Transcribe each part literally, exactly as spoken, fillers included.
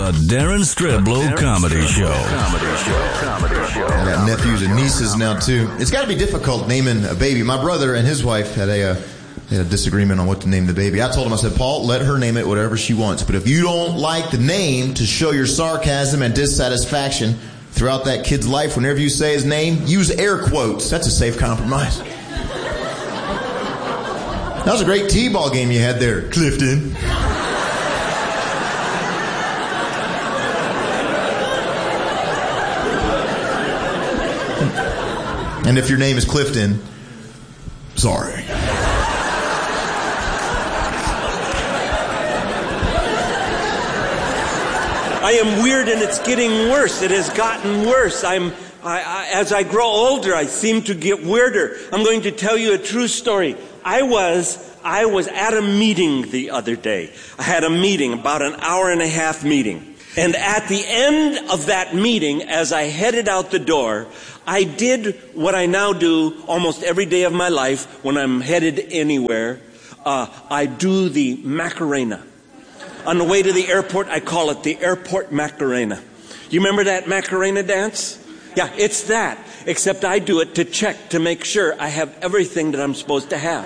The Darren Streblow Darren Comedy Streblow Show. Comedy Show. Comedy Show. I got nephews and nieces now, too. It's got to be difficult naming a baby. My brother and his wife had a, uh, had a disagreement on what to name the baby. I told him, I said, Paul, let her name it whatever she wants. But if you don't like the name, to show your sarcasm and dissatisfaction throughout that kid's life, whenever you say his name, use air quotes. That's a safe compromise. That was a great T-ball game you had there, Clifton. And if your name is Clifton, sorry. I am weird, and it's getting worse. It has gotten worse. I'm, I, I, as I grow older, I seem to get weirder. I'm going to tell you a true story. I was, I was at a meeting the other day. I had a meeting, about an hour and a half meeting. And at the end of that meeting, as I headed out the door, I did what I now do almost every day of my life when I'm headed anywhere. Uh, I do the Macarena. On the way to the airport, I call it the airport Macarena. You remember that Macarena dance? Yeah, it's that. Except I do it to check, to make sure I have everything that I'm supposed to have.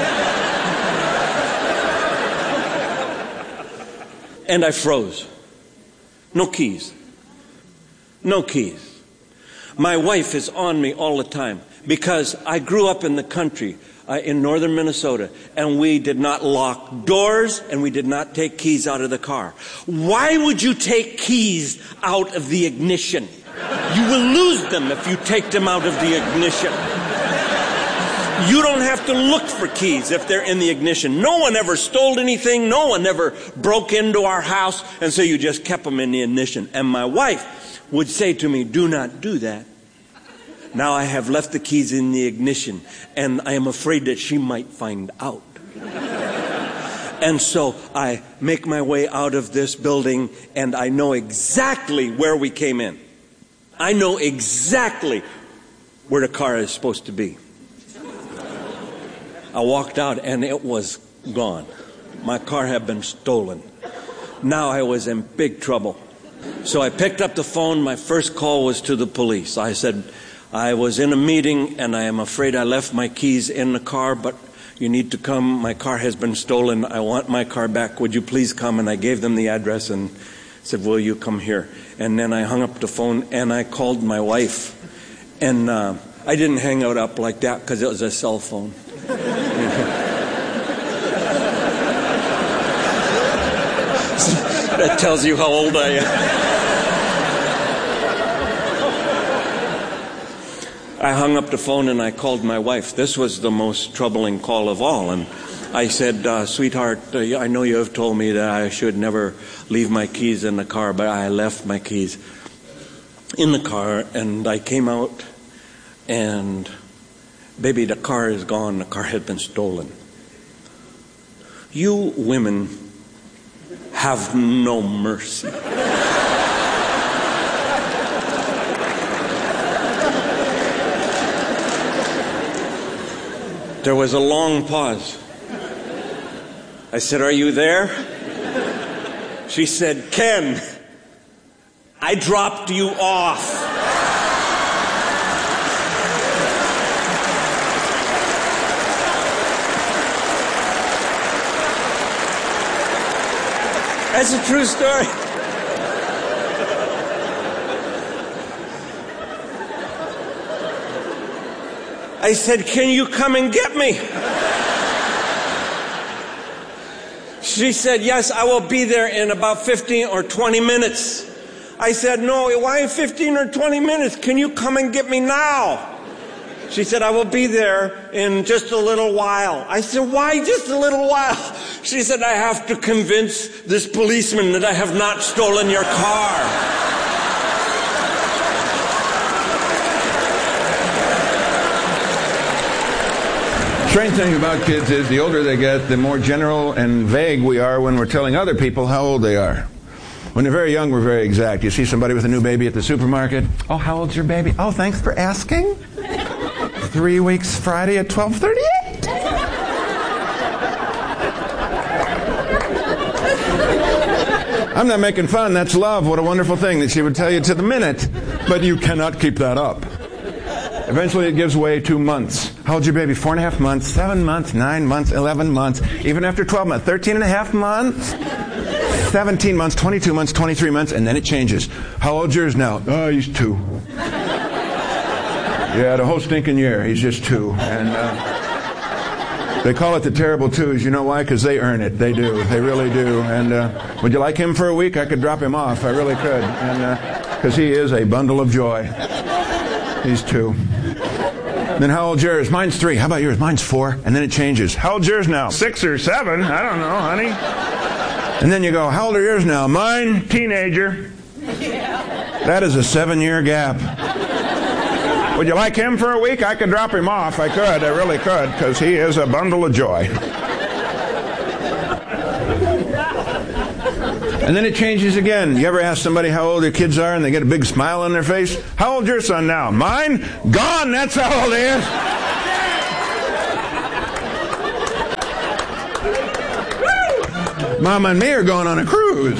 And I froze. No keys. No keys. My wife is on me all the time because I grew up in the country uh, in northern Minnesota, and we did not lock doors and we did not take keys out of the car. Why would you take keys out of the ignition? You will lose them if you take them out of the ignition. You don't have to look for keys if they're in the ignition. No one ever stole anything. No one ever broke into our house, and so you just kept them in the ignition. And my wife would say to me, do not do that. Now I have left the keys in the ignition, and I am afraid that she might find out. And so I make my way out of this building, and I know exactly where we came in. I know exactly where the car is supposed to be. I walked out, and it was gone. My car had been stolen. Now I was in big trouble. So I picked up the phone. My first call was to the police. I said, I was in a meeting, and I am afraid I left my keys in the car, but you need to come. My car has been stolen. I want my car back. Would you please come? And I gave them the address and said, will you come here? And then I hung up the phone, and I called my wife. And uh, I didn't hang it up like that because it was a cell phone. That tells you how old I am. I hung up the phone and I called my wife. This was the most troubling call of all. And I said, uh, sweetheart, uh, I know you have told me that I should never leave my keys in the car, but I left my keys in the car, and I came out, and baby, the car is gone. The car had been stolen. You women have no mercy. There was a long pause. I said, are you there? She said, Ken, I dropped you off. That's a true story. I said, can you come and get me? She said, yes, I will be there in about fifteen or twenty minutes. I said, no, why fifteen or twenty minutes? Can you come and get me now? She said, I will be there in just a little while. I said, why just a little while? She said, I have to convince this policeman that I have not stolen your car. Strange thing about kids is the older they get, the more general and vague we are when we're telling other people how old they are. When they're very young, we're very exact. You see somebody with a new baby at the supermarket. Oh, how old's your baby? Oh, thanks for asking. Three weeks Friday at twelve thirty-eight. I'm not making fun. That's love. What a wonderful thing that she would tell you to the minute. But you cannot keep that up. Eventually it gives way to months. How old's your baby? Four and a half months, seven months, nine months, eleven months, even after twelve months, thirteen and a half months, seventeen months, twenty-two months, twenty-three months, and then it changes. How old's yours now? Oh, he's two. Yeah, the whole stinking year, he's just two. And uh, they call it the terrible twos. You know why? Because they earn it. They do. They really do. And uh, would you like him for a week? I could drop him off. I really could. And because uh, he is a bundle of joy. He's two. Then how old's yours? Mine's three. How about yours? Mine's four. And then it changes. How old's yours now? Six or seven. I don't know, honey. And then you go, how old are yours now? Mine, teenager. That is a seven-year gap. Would you like him for a week? I could drop him off. I could. I really could, because he is a bundle of joy. And then it changes again. You ever ask somebody how old their kids are and they get a big smile on their face? How old's your son now? Mine? Gone. That's how old he is. Mama and me are going on a cruise.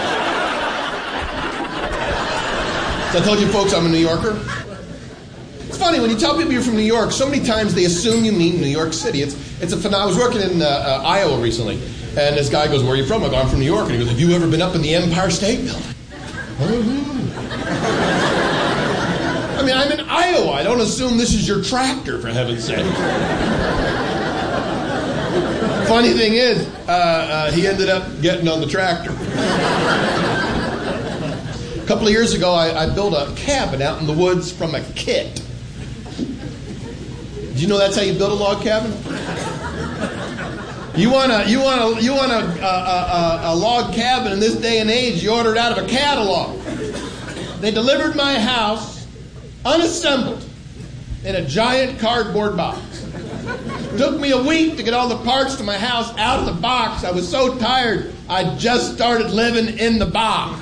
So I told you folks I'm a New Yorker. It's funny, when you tell people you're from New York, so many times they assume you mean New York City. It's it's a phenom- I was working in uh, uh, Iowa recently, and this guy goes, where are you from? I go, I'm from New York. And he goes, have you ever been up in the Empire State Building? I mean, I'm in Iowa. I don't assume this is your tractor, for heaven's sake. Funny thing is, uh, uh, he ended up getting on the tractor. A couple of years ago, I, I built a cabin out in the woods from a kit. Did you know that's how you build a log cabin? You want a you want a you want a, a, a, a log cabin in this day and age? You order it out of a catalog. They delivered my house unassembled in a giant cardboard box. It took me a week to get all the parts to my house out of the box. I was so tired, I just started living in the box.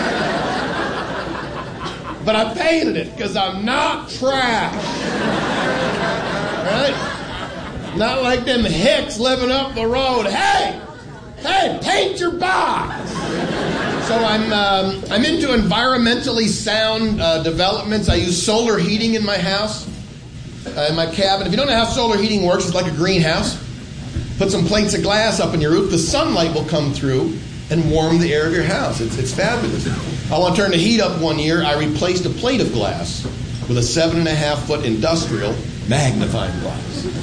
But I painted it because I'm not trash. Right? Not like them hicks living up the road. Hey, hey, paint your box. So I'm um, I'm into environmentally sound uh, developments. I use solar heating in my house, uh, in my cabin. If you don't know how solar heating works, it's like a greenhouse. Put some plates of glass up in your roof. The sunlight will come through and warm the air of your house. It's, it's fabulous. I want to turn the heat up one year. I replaced a plate of glass with a seven and a half foot industrial magnifying glass.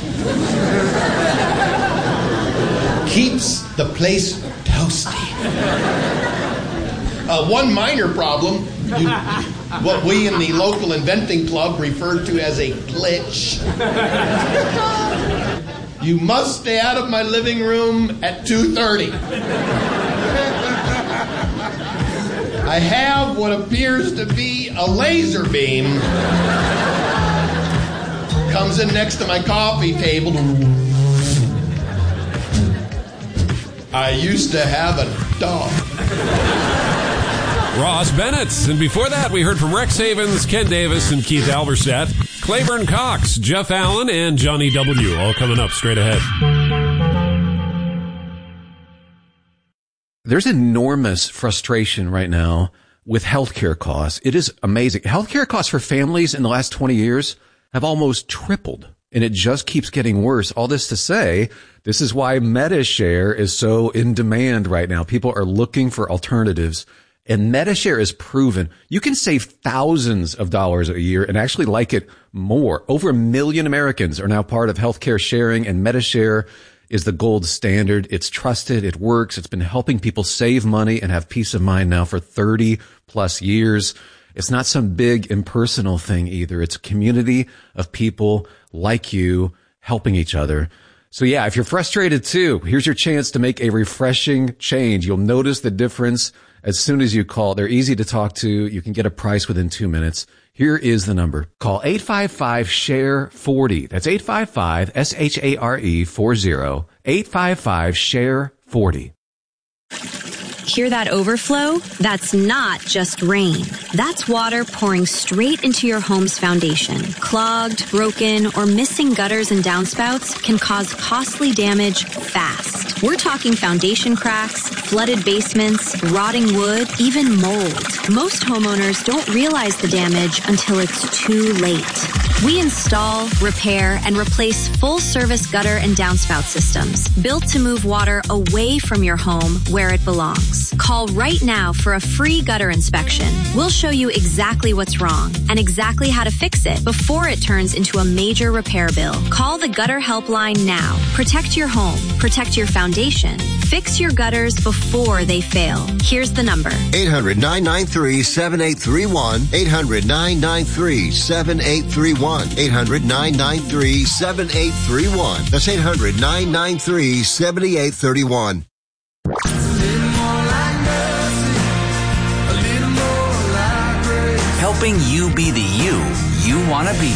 Keeps the place toasty. Uh, one minor problem, you, what we in the local inventing club refer to as a glitch. You must stay out of my living room at two thirty. I have what appears to be a laser beam. Comes in next to my coffee table. I used to have a dog. Ross Bennett. And before that, we heard from Rex Havens, Ken Davis, and Keith Alberstadt. Claiborne Cox, Jeff Allen, and Johnny W. All coming up straight ahead. There's enormous frustration right now with healthcare costs. It is amazing. Healthcare costs for families in the last twenty years have almost tripled, and it just keeps getting worse. All this to say, this is why MediShare is so in demand right now. People are looking for alternatives, and MediShare is proven. You can save thousands of dollars a year and actually like it more. Over a million Americans are now part of healthcare sharing, and MediShare is the gold standard. It's trusted. It works. It's been helping people save money and have peace of mind now for thirty plus years. It's not some big impersonal thing either. It's a community of people like you helping each other. So yeah, if you're frustrated too, here's your chance to make a refreshing change. You'll notice the difference as soon as you call. They're easy to talk to. You can get a price within two minutes. Here is the number. Call eight five five, S H A R E, forty. That's eight five five, S H A R E, forty. eight five five, S H A R E, forty. Hear that overflow? That's not just rain. That's water pouring straight into your home's foundation. Clogged, broken, or missing gutters and downspouts can cause costly damage fast. We're talking foundation cracks, flooded basements, rotting wood, even mold. Most homeowners don't realize the damage until it's too late. We install, repair, and replace full-service gutter and downspout systems built to move water away from your home where it belongs. Call right now for a free gutter inspection. We'll show you exactly what's wrong and exactly how to fix it before it turns into a major repair bill. Call the Gutter Helpline now. Protect your home. Protect your foundation. Fix your gutters before they fail. Here's the number. eight hundred, nine nine three, seven eight three one. eight hundred, nine nine three, seven eight three one. eight hundred, nine nine three, seven eight three one. That's eight hundred, nine nine three, seven eight three one. Helping you be the you you want to be.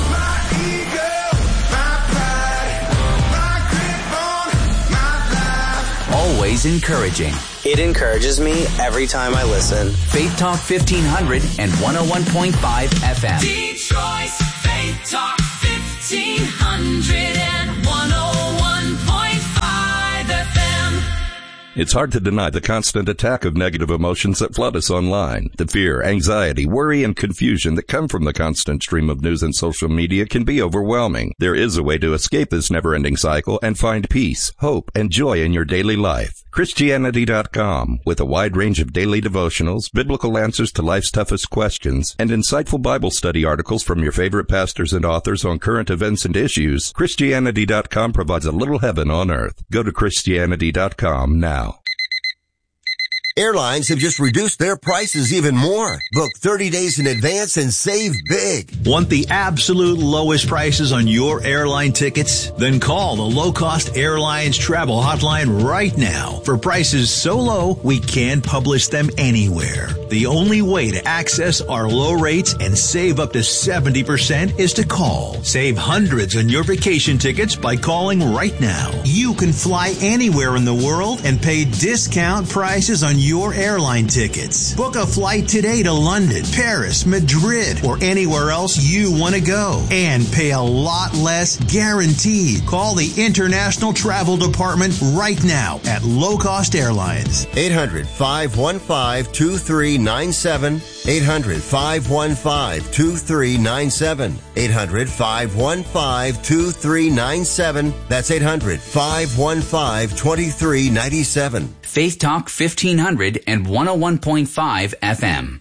Always encouraging. It encourages me every time I listen. Faith Talk fifteen hundred and one oh one point five F M. Detroit's Faith Talk fifteen hundred and one oh one point five F M. It's hard to deny the constant attack of negative emotions that flood us online. The fear, anxiety, worry, and confusion that come from the constant stream of news and social media can be overwhelming. There is a way to escape this never-ending cycle and find peace, hope, and joy in your daily life. Christianity dot com, with a wide range of daily devotionals, biblical answers to life's toughest questions, and insightful Bible study articles from your favorite pastors and authors on current events and issues, Christianity dot com provides a little heaven on earth. Go to Christianity dot com now. Airlines have just reduced their prices even more. Book thirty days in advance and save big. Want the absolute lowest prices on your airline tickets? Then call the Low Cost Airlines Travel Hotline right now for prices so low we can't publish them anywhere. The only way to access our low rates and save up to seventy percent is to call. Save hundreds on your vacation tickets by calling right now. You can fly anywhere in the world and pay discount prices on your airline tickets. Book a flight today to London, Paris, Madrid, or anywhere else you want to go and pay a lot less guaranteed. Call the International Travel Department right now at Low Cost Airlines. eight hundred, five one five, two three nine seven. eight hundred, five one five, two three nine seven. eight hundred, five one five, two three nine seven. That's eight hundred, five one five, two three nine seven. Faith Talk fifteen hundred and one oh one point five F M.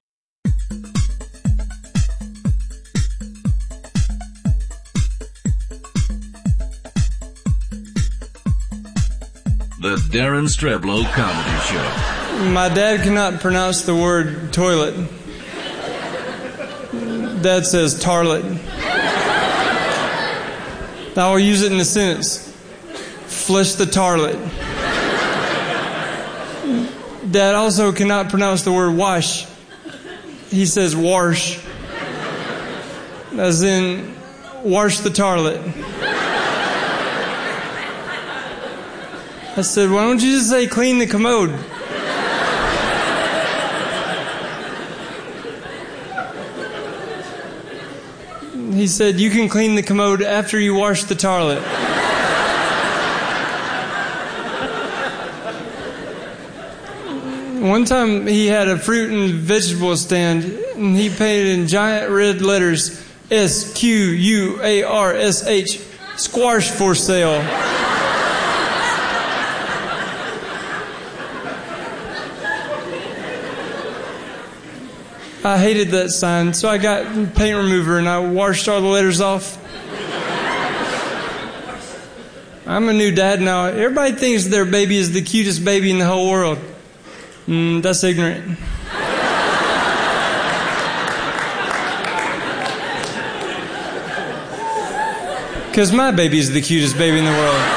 The Darren Streblow Comedy Show. My dad cannot pronounce the word toilet. Dad says tarlet. Now I'll use it in a sentence. Flush the tarlet. Dad also cannot pronounce the word wash. He says wash. As in, wash the tarlet. I said, why don't you just say clean the commode? He said, you can clean the commode after you wash the tarlet. One time he had a fruit and vegetable stand, and he painted in giant red letters, S Q U A R S H, squash for sale. I hated that sign, so I got paint remover and I washed all the letters off. I'm a new dad now. Everybody thinks their baby is the cutest baby in the whole world. Mm, that's ignorant. Because my baby is the cutest baby in the world.